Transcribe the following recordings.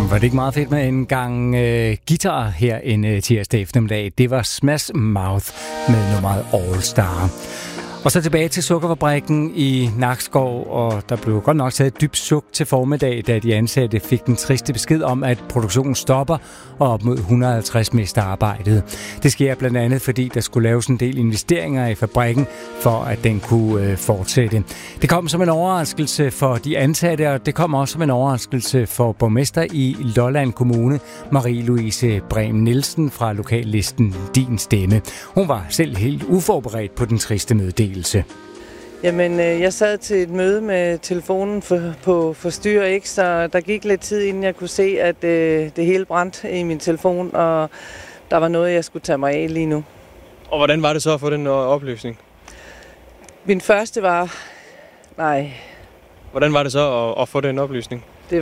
Var det ikke meget fedt med en gang guitar her en tirsdag eftermiddag? Det var Smash Mouth med nummeret All Star. Og så tilbage til sukkerfabrikken i Nakskov, og der blev godt nok taget et dybt suk til formiddag, da de ansatte fik den triste besked om, at produktionen stopper, og op mod 150 mister arbejdet. Det sker blandt andet, fordi der skulle laves en del investeringer i fabrikken, for at den kunne fortsætte. Det kom som en overraskelse for de ansatte, og det kom også som en overraskelse for borgmester i Lolland Kommune, Marie-Louise Brehm Nielsen fra lokallisten Din Stemme. Hun var selv helt uforberedt på den triste meddelelse. Jamen, jeg sad til et møde med telefonen på forstyr, ikke? Så der gik lidt tid, inden jeg kunne se, at det hele brændte i min telefon, og der var noget, jeg skulle tage mig af lige nu. Og hvordan var det så at få den opløsning? Min første var... Nej. Hvordan var det så at få den oplysning?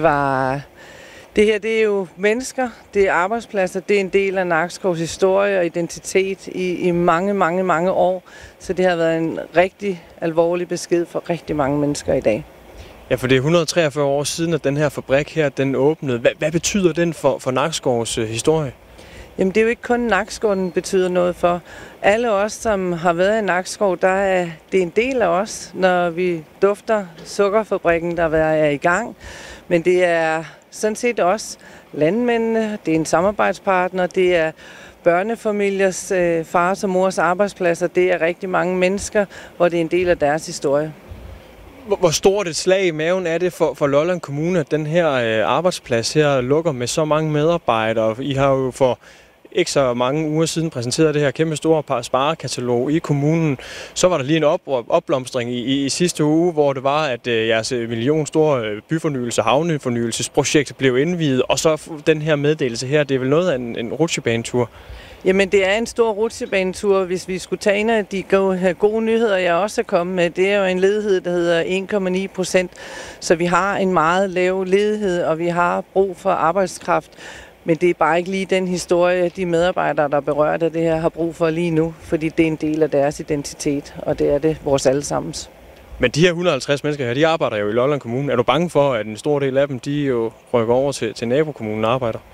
Det her, det er jo mennesker, det er arbejdspladser, det er en del af Nakskovs historie og identitet i mange, mange, mange år. Så det har været en rigtig alvorlig besked for rigtig mange mennesker i dag. Ja, for det er 143 år siden, at den her fabrik her, den åbnede. Hvad betyder den for Nakskovs historie? Jamen, det er jo ikke kun Nakskov, den betyder noget for. Alle os, som har været i Nakskov, det er en del af os, når vi dufter sukkerfabrikken, der er i gang. Men det er sådan set også landmændene, det er en samarbejdspartner, det er børnefamiliers fars og mors arbejdspladser, det er rigtig mange mennesker, hvor det er en del af deres historie. Hvor stort et slag i maven er det for Lolland Kommune, at den her arbejdsplads her lukker med så mange medarbejdere? I har jo for ikke så mange uger siden præsenteret det her kæmpe store sparekatalog i kommunen. Så var der lige en opblomstring i sidste uge, hvor det var, at jeres millionstore byfornyelse, havnefornyelsesprojekt blev indviet, og så den her meddelelse her, det er vel noget af en rutsjebanetur? Jamen, det er en stor rutsjebanetur. Hvis vi skulle tage en af de gode nyheder, jeg også er kommet med, det er jo en ledighed, der hedder 1,9%. Så vi har en meget lav ledighed, og vi har brug for arbejdskraft. Men det er bare ikke lige den historie, de medarbejdere, der er berørt af det her, har brug for lige nu, fordi det er en del af deres identitet, og det er det vores allesammens. Men de her 150 mennesker her, de arbejder jo i Lolland Kommune. Er du bange for, at en stor del af dem, de jo rykker over til nabokommunen og arbejder?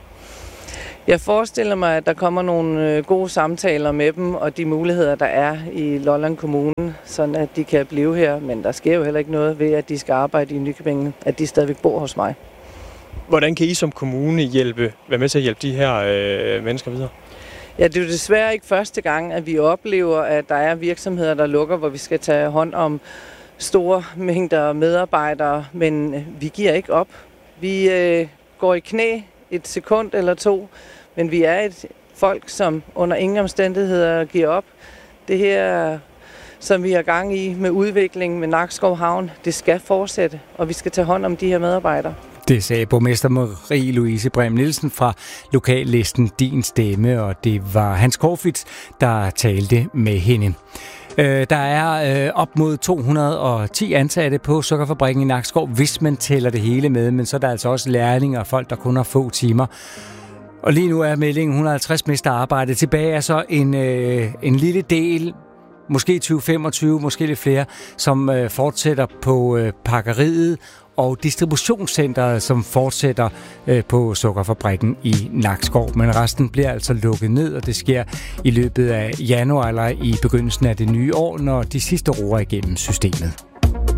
Jeg forestiller mig, at der kommer nogle gode samtaler med dem, og de muligheder, der er i Lolland Kommune, sådan at de kan blive her. Men der sker jo heller ikke noget ved, at de skal arbejde i Nykøbing, at de stadigvæk bor hos mig. Hvordan kan I som kommune være med til at hjælpe de her mennesker videre? Ja, det er jo desværre ikke første gang, at vi oplever, at der er virksomheder, der lukker, hvor vi skal tage hånd om store mængder medarbejdere, men vi giver ikke op. Vi går i knæ et sekund eller to, men vi er et folk, som under ingen omstændigheder giver op. Det her, som vi har gang i med udvikling med Nakskov Havn, det skal fortsætte, og vi skal tage hånd om de her medarbejdere. Det sagde borgmester Marie-Louise Brehm Nielsen fra lokallisten Din Stemme, og det var Hans Korfitz, der talte med hende. Der er op mod 210 ansatte på sukkerfabrikken i Nakskov, hvis man tæller det hele med, men så er der altså også lærlinge og folk, der kun har få timer. Og lige nu er meldingen 150 mister arbejde. Tilbage er så en lille del, måske 20-25, måske lidt flere, som fortsætter på pakkeriet og distributionscenteret, som fortsætter på sukkerfabrikken i Nakskov. Men resten bliver altså lukket ned, og det sker i løbet af januar eller i begyndelsen af det nye år, når de sidste roer igennem systemet.